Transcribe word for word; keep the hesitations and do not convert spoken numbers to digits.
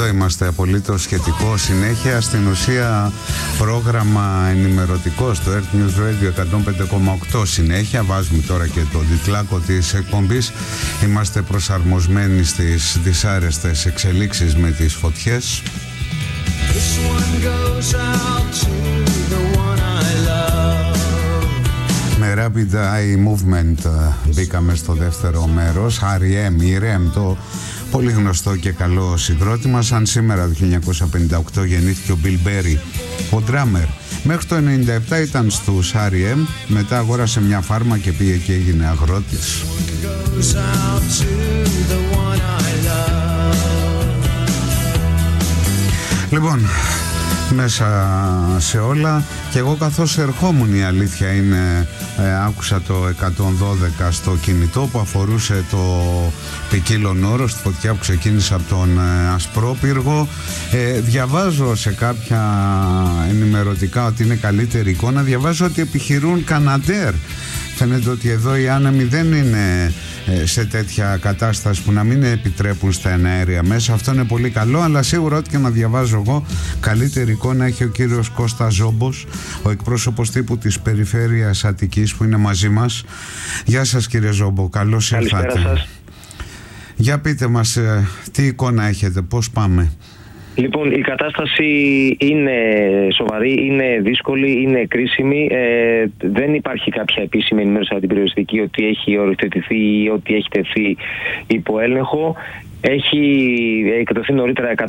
Εδώ είμαστε απολύτως σχετικό. Συνέχεια στην ουσία πρόγραμμα ενημερωτικό στο Earth News Radio εκατόν πέντε κόμμα οκτώ. Συνέχεια βάζουμε τώρα και το τιτλάκο της εκπομπής. Είμαστε προσαρμοσμένοι στις δυσάρεστες εξελίξεις με τις φωτιές. Με Rapid Eye Movement μπήκαμε στο δεύτερο μέρος. αρ ι εμ, η ρεμ, το πολύ γνωστό και καλό συγκρότημα. Σαν σήμερα το χίλια εννιακόσια πενήντα οκτώ γεννήθηκε ο Bill Berry, ο drummer. Μέχρι το ενενήντα επτά ήταν στους αρ ι εμ, μετά αγόρασε μια φάρμα και πήγε και έγινε αγρότης. Λοιπόν, μέσα σε όλα, και εγώ καθώς ερχόμουν, η αλήθεια είναι, ε, άκουσα το εκατόν δώδεκα στο κινητό που αφορούσε το ποικίλον όρος, τη φωτιά που ξεκίνησε από τον ε, Ασπρόπυργο. ε, διαβάζω σε κάποια ενημερωτικά ότι είναι καλύτερη εικόνα. Διαβάζω ότι επιχειρούν Καναντέρ. Φαίνεται ότι εδώ οι άνεμοι δεν είναι σε τέτοια κατάσταση που να μην επιτρέπουν στα εναέρια μέσα. Αυτό είναι πολύ καλό, αλλά σίγουρα ό,τι και να διαβάζω εγώ, καλύτερη εικόνα έχει ο κύριος Κώστας Ζόμπος, ο εκπρόσωπος τύπου της Περιφέρειας Αττικής, που είναι μαζί μας. Γεια σας κύριε Ζόμπο, καλώς ήρθατε. Καλησπέρα σας. Για πείτε μας, τι εικόνα έχετε, πώς πάμε? Λοιπόν, η κατάσταση είναι σοβαρή, είναι δύσκολη, είναι κρίσιμη. Ε, δεν υπάρχει κάποια επίσημη ενημέρωση από την περιοριστική ότι έχει οριοθετηθεί ή ότι έχει τεθεί υπό έλεγχο. Έχει εκδοθεί νωρίτερα